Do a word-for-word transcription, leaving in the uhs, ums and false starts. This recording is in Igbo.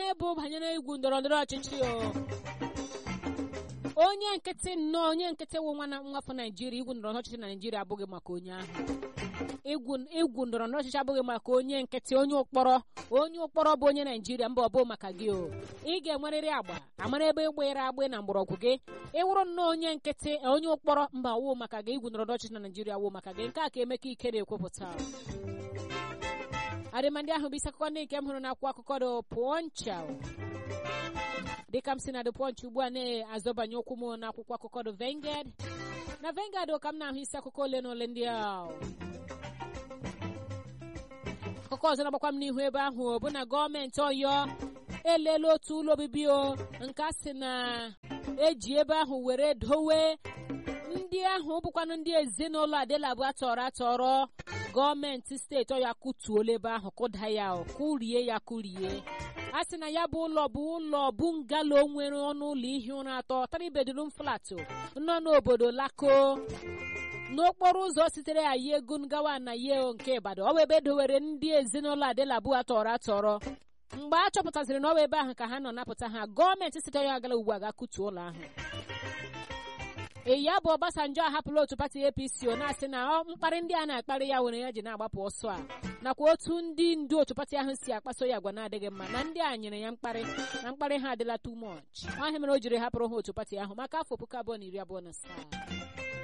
ihe bụ banyere egwu ndọrọ ndọrọ ọchịchị o onye nkịtị nnọọ onye nkịtị wụ nwa nwafọ Naijiria igwu ndọrọ ọchịchị na Naijiria abụghị maka onye ahụ egwu egwu ndọrọ ndọrọ ọchịchị abụghị maka onye nkịtị onye ụkpọrọ onye ụkpọrọ bụ onye Naijiria mba ọ bụ maka gị o ị ga-enwerịrị agba amara ebe ịgbere agbị na mgbọrọgwụ gị ịwụrụ nnọọ onye nkịtị onye ụkpọrọ mba wụ maka gị igwu ndọrọ ndọrọ ọchịchị na Naijiria wụ maka gị nke a ka Emeka Ike na-ekwupụta adịmandị ahụ bụ isi akụkọ ndị nke m hụrụ n'akwụkwọ akụkọ dị Pọncha dịka m si na dị Pọnch ugbu a na-azọbanye okwu m n'akwụkwọ akụkọ dị Vanguard na Vanguard ka m na-ahụ isi akụkọ ole na ole ndị ahụ akụkọ ọzọ na-agbakwa m n'ihu ebe ahụ bụ na gọọmenti Ọyọ elela otu ụlọ obibi o nke a sị na eji ebe ahụ were dowe ndị ahụ bụkwanụ ndị ezinụlọ Adelabu atọrọ atọrọ gọọmenti steeti Ọyọ kụtuola ebe ahụ kụda ya kụrie ya kụrie a sị na ya bụ ụlọ bụ ụlọ bụ ngalo nwere ọnụ ụlọ ihi ụra atọ three bedroom flat nọ n'obodo Lako n'okporo ụzọ sitere Ayegun gawa na Yeo nke Ibadan ọ bụ ebe dowere ndị ezinụlọ Adelabu atọrọ atọrọ mgbe a chọpụtaziri na ọ bụ ebe ahụ ka ha nọ napụta ha gọọmenti steeti Ọyọ agala ugbu a ga-akụtu ụlọ ahụ ya bụ Obasanjo ahapụla otu pati A P C o na-asị na mkparị ndị a na-akparị ya nwere ya ji na-agbapụ ọsọ a nakwa otu ndị ndu otu pati ahụ si akpaso ya agwa na-adịghị mma na ndị a nyere ya mkparị na mkparị ha adịla too much ọhịa mere o jiri hapụrụ ha otu pati ahụ maka afọ puku abụọ na iri abụọ na asaa